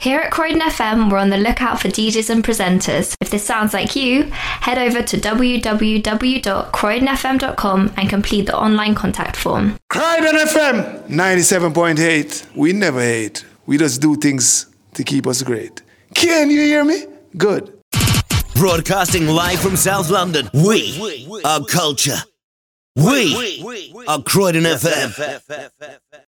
Here at Croydon FM, we're on the lookout for DJs and presenters. If this sounds like you, head over to www.croydonfm.com and complete the online contact form. Croydon FM 97.8. We never hate. We just do things to keep us great. Can you hear me? Good. Broadcasting live from South London. We are culture. We are Croydon FM.